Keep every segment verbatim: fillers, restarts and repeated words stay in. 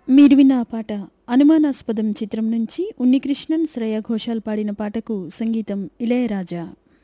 మీరు విన్న ఆ పాట అనుమానాస్పదం చిత్రం నుంచి ఉన్నికృష్ణన్, శ్రేయ ఘోషాల్ పాడిన పాటకు సంగీతం ఇళయరాజా.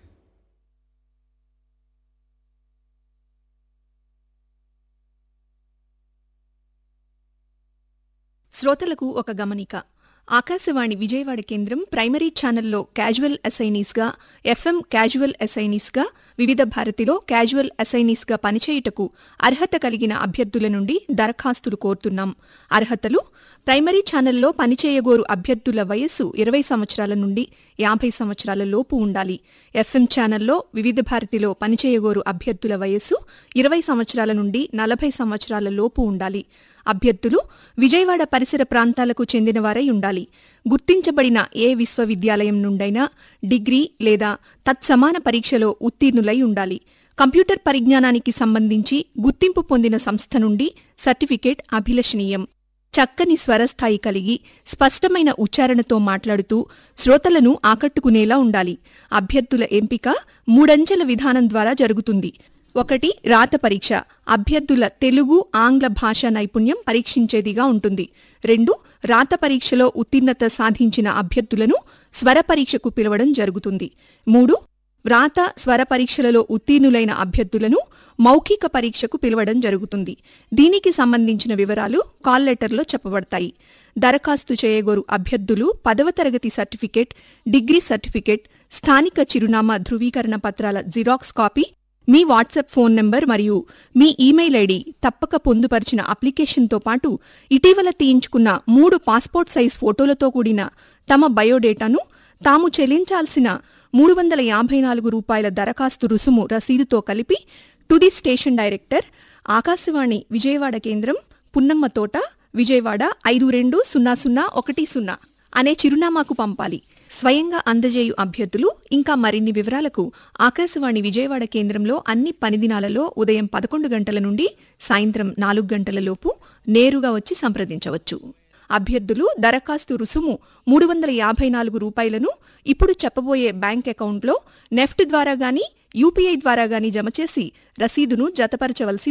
శ్రోతలకు ఒక గమనిక. ఆకాశవాణి విజయవాడ కేంద్రం ప్రైమరీ ఛానల్లో క్యాజువల్ అసైనీస్గా, ఎఫ్ఎం క్యాజువల్ అసైనీస్గా, వివిధ భారతిలో క్యాజువల్ అసైనీస్గా పనిచేయుటకు అర్హత కలిగిన అభ్యర్థుల నుండి దరఖాస్తులు కోరుతున్నాం. అర్హతలు: ప్రైమరీ ఛానల్లో పనిచేయగోరు అభ్యర్థుల వయస్సు ఇరవై సంవత్సరాల నుండి యాభై సంవత్సరాల లోపు ఉండాలి. ఎఫ్ఎం ఛానల్లో వివిధ భారతిలో పనిచేయగోరు అభ్యర్థుల వయస్సు ఇరవై సంవత్సరాల నుండి నలభై సంవత్సరాల లోపు ఉండాలి. అభ్యర్థులు విజయవాడ పరిసర ప్రాంతాలకు చెందినవారై ఉండాలి. గుర్తించబడిన ఏ విశ్వవిద్యాలయం నుండైనా డిగ్రీ లేదా తత్సమాన పరీక్షలో ఉత్తీర్ణులై ఉండాలి. కంప్యూటర్ పరిజ్ఞానానికి సంబంధించి గుర్తింపు పొందిన సంస్థ నుండి సర్టిఫికేట్ అభిలషణీయం. చక్కని స్వరస్థాయి కలిగి స్పష్టమైన ఉచ్చారణతో మాట్లాడుతూ శ్రోతలను ఆకట్టుకునేలా ఉండాలి. అభ్యర్థుల ఎంపిక మూడంచెల విధానం ద్వారా జరుగుతుంది. ఒకటి, రాత పరీక్ష. అభ్యర్థుల తెలుగు, ఆంగ్ల భాషా నైపుణ్యం పరీక్షించేదిగా ఉంటుంది. రెండు, రాత పరీక్షలో ఉత్తీర్ణత సాధించిన అభ్యర్థులను స్వర పరీక్షకు పిలవడం జరుగుతుంది. మూడు, వ్రాత, స్వర పరీక్షలలో ఉత్తీర్ణులైన అభ్యర్థులను మౌఖిక పరీక్షకు పిలవడం జరుగుతుంది. దీనికి సంబంధించిన వివరాలు కాల్ లెటర్లో చెప్పబడతాయి. దరఖాస్తు చేయగోరు అభ్యర్థులు పదవ తరగతి సర్టిఫికేట్, డిగ్రీ సర్టిఫికేట్, స్థానిక చిరునామా ధృవీకరణ పత్రాల జిరాక్స్ కాపీ, మీ వాట్సాప్ ఫోన్ నంబర్ మరియు మీ ఈమెయిల్ ఐడి తప్పక పొందుపరిచిన అప్లికేషన్తో పాటు ఇటీవల తీయించుకున్న మూడు పాస్పోర్ట్ సైజ్ ఫోటోలతో కూడిన తమ బయోడేటాను, తాము చెల్లించాల్సిన మూడు వందల యాభై నాలుగు రూపాయల దరఖాస్తు రుసుము రసీదుతో కలిపి to the station director, Akashvani Vijayawada కేంద్రం, పున్నమ్మ తోట, విజయవాడ ఐదు రెండు సున్నా సున్నా ఒకటి సున్నా అనే చిరునామాకు పంపాలి. స్వయంగా అందజేయు అభ్యర్థులు ఇంకా మరిన్ని వివరాలకు ఆకాశవాణి విజయవాడ కేంద్రంలో అన్ని పనిదినాలలో ఉదయం పదకొండు గంటల నుండి సాయంత్రం నాలుగు గంటలలోపు నేరుగా వచ్చి సంప్రదించవచ్చు. అభ్యర్థులు దరఖాస్తు రుసుము మూడు వందల యాభై నాలుగు రూపాయలను ఇప్పుడు చెప్పబోయే బ్యాంక్ అకౌంట్లో నెఫ్ట్ ద్వారా గానీ యూపీఐ ద్వారా గానీ జమ చేసి రసీదును జతపరచవలసి